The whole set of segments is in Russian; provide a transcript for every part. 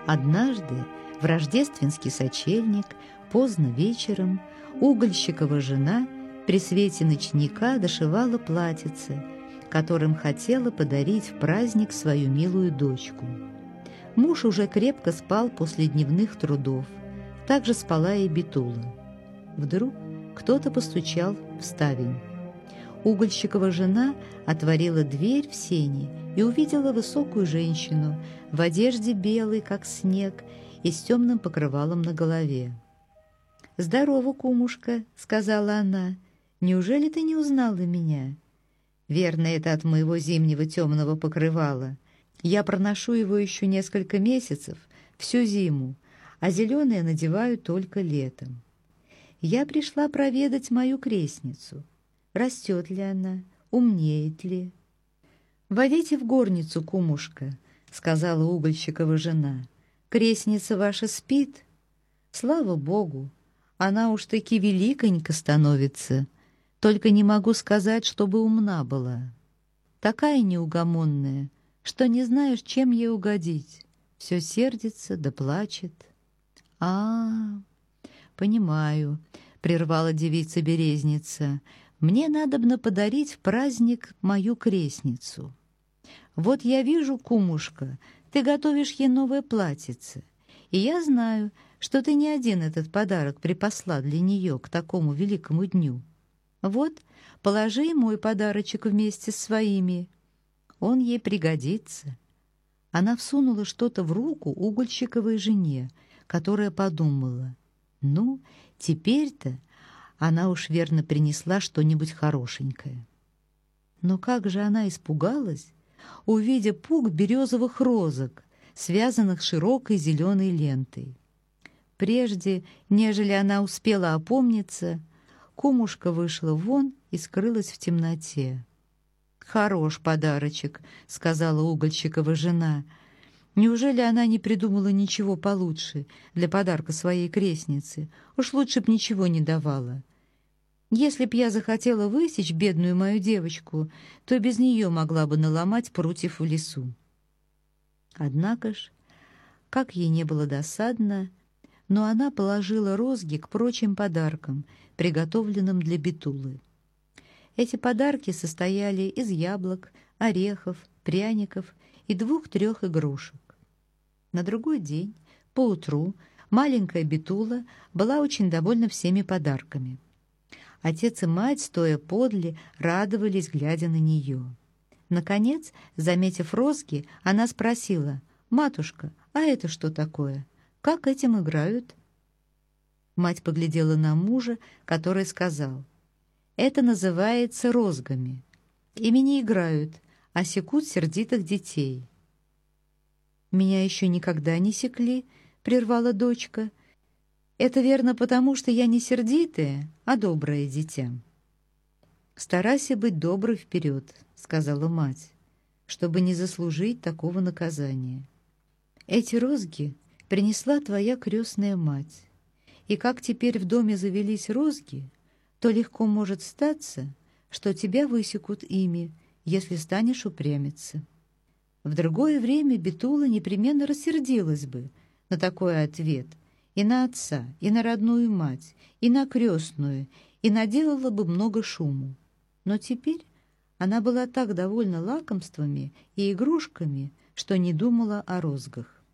Однажды, в рождественский сочельник, поздно вечером, угольщикова жена при свете ночника дошивала платьице, которым хотела подарить в праздник свою милую дочку. Муж уже крепко спал после дневных трудов, так же спала и Битула. Вдруг кто-то постучал в ставень. Угольщикова жена отворила дверь в сени и увидела высокую женщину в одежде белой, как снег, и с темным покрывалом на голове. «Здорово, кумушка», — сказала она, — «неужели ты не узнала меня?» «Верно, это от моего зимнего темного покрывала. Я проношу его еще несколько месяцев, всю зиму, а зеленое надеваю только летом. Я пришла проведать мою крестницу. Растет ли она, умнеет ли?» «Водите в горницу, кумушка», — сказала угольщикова жена. «Крестница ваша спит? Слава Богу, она уж таки великонько становится, только не могу сказать, чтобы умна была. Такая неугомонная, что не знаешь, чем ей угодить, все сердится да плачет». Понимаю», — прервала девица-березница, — «мне надобно подарить в праздник мою крестницу. Вот я вижу, кумушка, ты готовишь ей новое платьице, и я знаю, что ты не один этот подарок припасла для нее к такому великому дню. Вот, положи и мой подарочек вместе с своими. Он ей пригодится». Она всунула что-то в руку угольщиковой жене, которая подумала: «Ну, теперь-то она уж верно принесла что-нибудь хорошенькое». Но как же она испугалась, увидя пук березовых розок, связанных широкой зеленой лентой. Прежде, нежели она успела опомниться, кумушка вышла вон и скрылась в темноте. «Хорош подарочек», — сказала угольщикова жена. «Неужели она не придумала ничего получше для подарка своей крестнице? Уж лучше б ничего не давала. Если б я захотела высечь бедную мою девочку, то без нее могла бы наломать прутьев в лесу». Однако ж, как ей не было досадно, но она положила розги к прочим подаркам, приготовленным для Битулы. Эти подарки состояли из яблок, орехов, пряников и 2-3 игрушек. На другой день, поутру, маленькая Битула была очень довольна всеми подарками. Отец и мать, стоя подле, радовались, глядя на нее. Наконец, заметив розги, она спросила: «Матушка, а это что такое? Как этим играют?» Мать поглядела на мужа, который сказал: «Это называется розгами. Ими не играют, а секут сердитых детей». «Меня еще никогда не секли», — прервала дочка. «Это верно потому, что я не сердитая, а доброе дитя». «Старайся быть доброй вперед», — сказала мать, «чтобы не заслужить такого наказания. Эти розги принесла твоя крестная мать, и как теперь в доме завелись розги, то легко может статься, что тебя высекут ими, если станешь упрямиться». В другое время Битула непременно рассердилась бы на такой ответ и на отца, и на родную мать, и на крестную, и наделала бы много шуму. Но теперь она была так довольна лакомствами и игрушками, что не думала о розгах.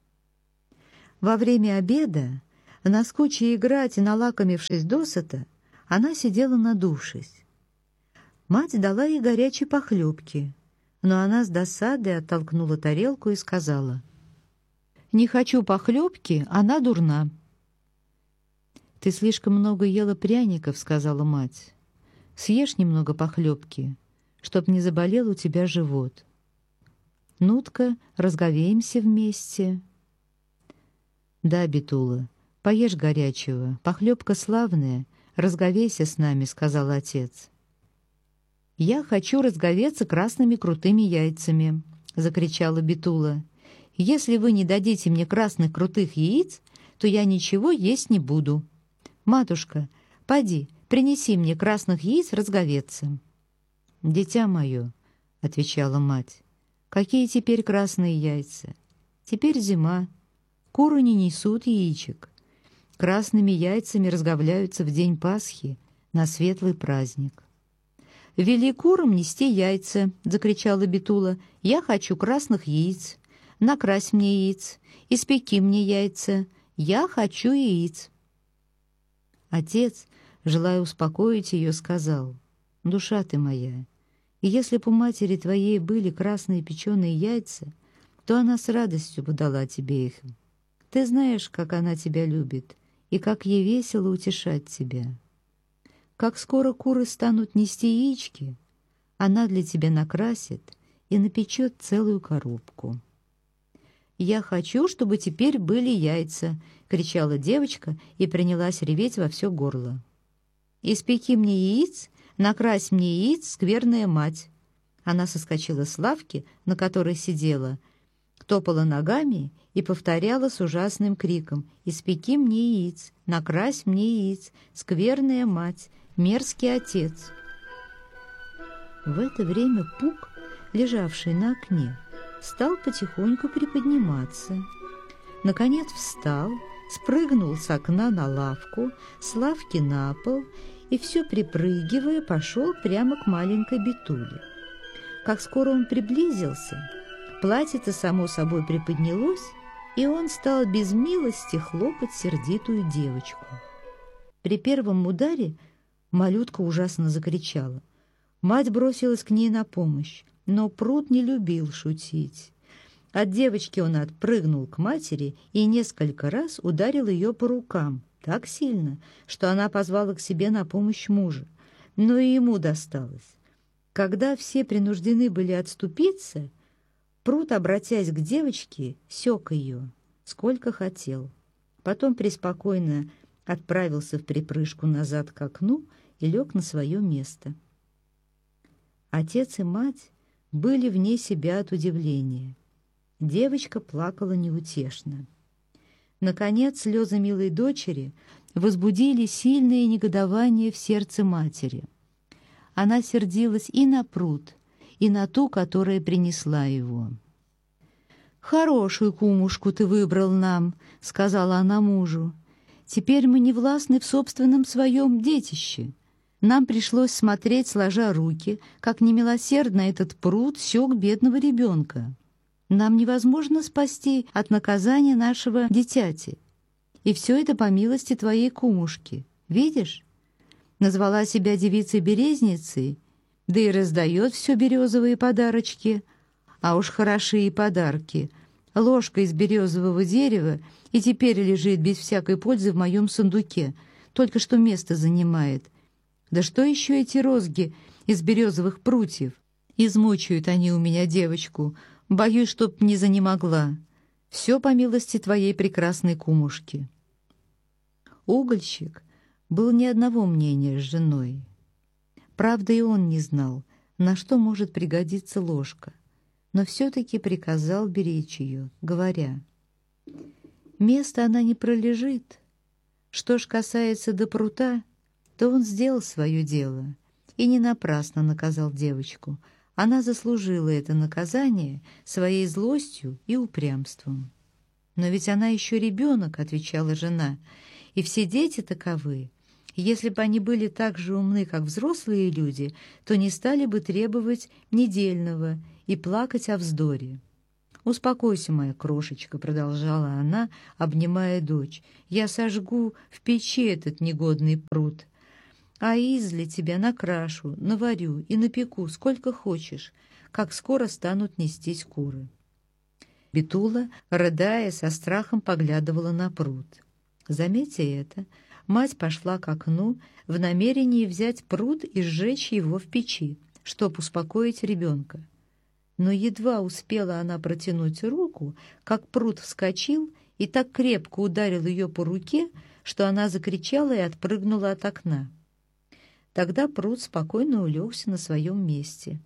Во время обеда, наскуча играть и налакомившись досыта, она сидела надувшись. Мать дала ей горячей похлебки, но она с досадой оттолкнула тарелку и сказала: «Не хочу похлебки, она дурна». «Ты слишком много ела пряников», — сказала мать. «Съешь немного похлебки, чтоб не заболел у тебя живот. Ну-ка, разговеемся вместе». «Да, Битула, поешь горячего, похлебка славная, разговейся с нами», — сказал отец. «Я хочу разговеться красными крутыми яйцами», — закричала Битула. «Если вы не дадите мне красных крутых яиц, то я ничего есть не буду. Матушка, поди, принеси мне красных яиц разговеться». «Дитя мое», — отвечала мать, — «какие теперь красные яйца? Теперь зима, Куры не несут яичек. Красными яйцами разговляются в день Пасхи, на светлый праздник. «Вели курам нести яйца!» — закричала Битула. «Я хочу красных яиц. Накрась мне яиц, испеки мне яйца. Я хочу яиц!» Отец, желая успокоить ее, сказал: «Душа ты моя, и если б у матери твоей были красные печеные яйца, то она с радостью бы дала тебе их. Ты знаешь, как она тебя любит, и как ей весело утешать тебя. Как скоро куры станут нести яички, она для тебя накрасит и напечет целую коробку». «Я хочу, чтобы теперь были яйца!» — кричала девочка и принялась реветь во все горло. «Испеки мне яиц, накрась мне яиц, скверная мать!» Она соскочила с лавки, на которой сидела, топала ногами и повторяла с ужасным криком: «Испеки мне яиц, накрась мне яиц, скверная мать, мерзкий отец!» В это время Пук, лежавший на окне, стал потихоньку приподниматься. Наконец встал, спрыгнул с окна на лавку, с лавки на пол и, все припрыгивая, пошел прямо к маленькой Битуле. Как скоро он приблизился, платье-то само собой приподнялось, и он стал без милости хлопать сердитую девочку. При первом ударе малютка ужасно закричала. Мать бросилась к ней на помощь, но Прут не любил шутить. От девочки он отпрыгнул к матери и несколько раз ударил ее по рукам так сильно, что она позвала к себе на помощь мужа, но и ему досталось. Когда все принуждены были отступиться, Прут, обратясь к девочке, сёк ее, сколько хотел. Потом преспокойно отправился вприпрыжку назад к окну и лег на свое место. Отец и мать были вне себя от удивления. Девочка плакала неутешно. Наконец, слезы милой дочери возбудили сильное негодование в сердце матери. Она сердилась и на пруд, и на ту, которая принесла его. «Хорошую кумушку ты выбрал нам», — сказала она мужу. «Теперь мы не властны в собственном своем детище. Нам пришлось смотреть, сложа руки, как немилосердно этот пруд сёк бедного ребенка. Нам невозможно спасти от наказания нашего дитяти. И все это по милости твоей кумушки. Видишь? Назвала себя девицей-березницей, да и раздает все березовые подарочки. А уж хорошие подарки. Ложка из березового дерева и теперь лежит без всякой пользы в моем сундуке, только что место занимает. Да что еще эти розги из березовых прутьев? Измучают они у меня девочку. Боюсь, чтоб не занемогла. Все по милости твоей прекрасной кумушки». Угольщик был ни одного мнения с женой. Правда, и он не знал, на что может пригодиться ложка, но все-таки приказал беречь ее, говоря: «Место она не пролежит. Что ж касается до прута, то он сделал свое дело и не напрасно наказал девочку. Она заслужила это наказание своей злостью и упрямством». «Но ведь она еще ребенок», — отвечала жена, — «и все дети таковы. Если бы они были так же умны, как взрослые люди, то не стали бы требовать недельного и плакать о вздоре». «Успокойся, моя крошечка», — продолжала она, обнимая дочь. «Я сожгу в печи этот негодный пруд, а изли тебя накрашу, наварю и напеку сколько хочешь, как скоро станут нестись куры». Битула, рыдая, со страхом поглядывала на пруд. Заметя это, мать пошла к окну в намерении взять пруд и сжечь его в печи, чтоб успокоить ребенка. Но едва успела она протянуть руку, как пруд вскочил и так крепко ударил ее по руке, что она закричала и отпрыгнула от окна. Тогда пруд спокойно улегся на своем месте.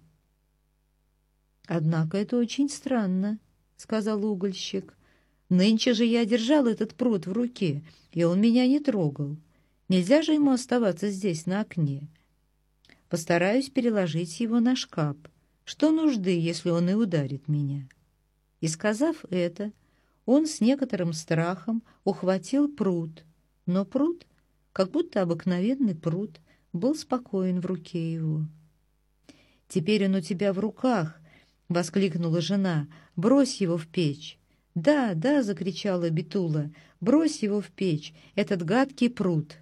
«Однако это очень странно», — сказал угольщик. «Нынче же я держал этот пруд в руке, и он меня не трогал. Нельзя же ему оставаться здесь на окне. Постараюсь переложить его на шкаф. Что нужды, если он и ударит меня?» И, сказав это, Он с некоторым страхом ухватил прут, но прут, как будто обыкновенный прут, был спокоен в руке его. «Теперь он у тебя в руках!» — воскликнула жена. «Брось его в печь!» «Да, да!» — закричала Битула. «Брось его в печь, этот гадкий прут!»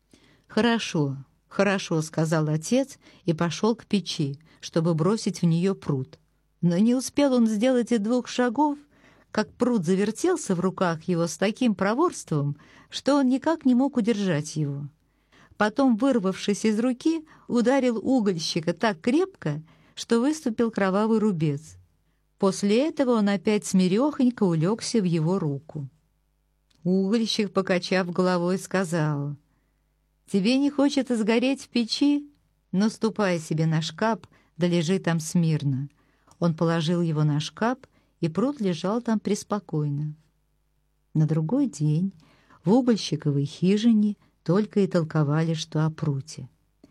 «Хорошо, хорошо!» — сказал отец и пошел к печи, чтобы бросить в нее прут. Но не успел он сделать и 2 шагов, как прут завертелся в руках его с таким проворством, что он никак не мог удержать его. Потом, вырвавшись из руки, ударил угольщика так крепко, что выступил кровавый рубец. После этого он опять смирехонько улегся в его руку. Угольщик, покачав головой, сказал: «Тебе не хочется сгореть в печи? Но ступай себе на шкаф, да лежи там смирно». Он положил его на шкаф, и прут лежал там преспокойно. На другой день в угольщиковой хижине только и толковали, что о пруте.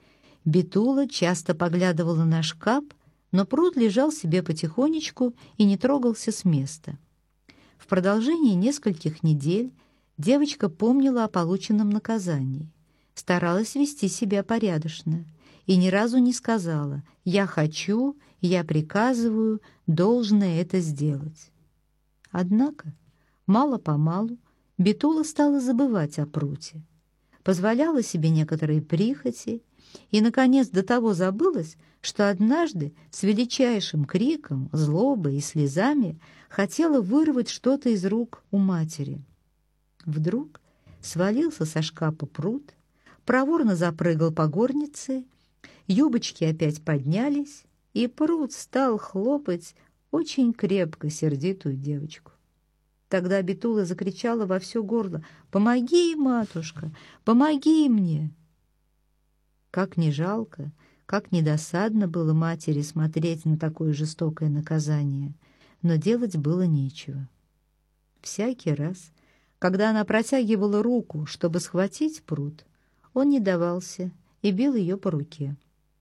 Битула часто поглядывала на шкаф, но прут лежал себе потихонечку и не трогался с места. В продолжении нескольких недель девочка помнила о полученном наказании, старалась вести себя порядочно и ни разу не сказала: «Я хочу, я приказываю, должна это сделать». Однако мало-помалу Битула стала забывать о пруте, позволяла себе некоторые прихоти и, наконец, до того забылась, что однажды с величайшим криком, злобой и слезами хотела вырвать что-то из рук у матери. Вдруг свалился со шкафа прут, проворно запрыгал по горнице, юбочки опять поднялись, и прут стал хлопать очень крепко сердитую девочку. Тогда Битула закричала во все горло: «Помоги, матушка, помоги мне!» Как ни жалко, как ни досадно было матери смотреть на такое жестокое наказание, но делать было нечего. Всякий раз, когда она протягивала руку, чтобы схватить прут, он не давался и бил ее по руке.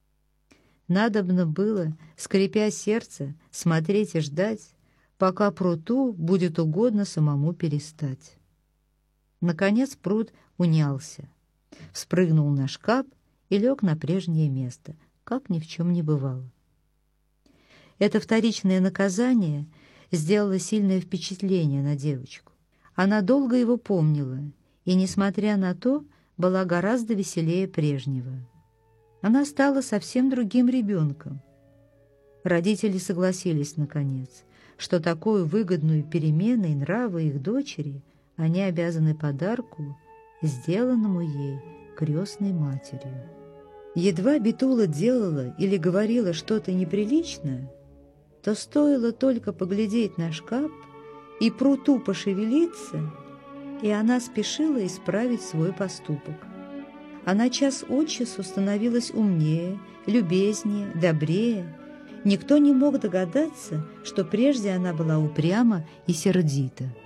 Надобно было, скрипя сердце, смотреть и ждать, пока пруту будет угодно самому перестать. Наконец прут унялся, вспрыгнул на шкаф и лег на прежнее место, как ни в чем не бывало. Это вторичное наказание сделало сильное впечатление на девочку. Она долго его помнила и, несмотря на то, была гораздо веселее прежнего. Она стала совсем другим ребенком. Родители согласились, наконец, что такую выгодную переменой нрава их дочери они обязаны подарку, сделанному ей крестной матерью. Едва Битула делала или говорила что-то неприличное, то стоило только поглядеть на шкаф и пруту пошевелиться, и она спешила исправить свой поступок. Она час от часу становилась умнее, любезнее, добрее. Никто не мог догадаться, что прежде она была упряма и сердита.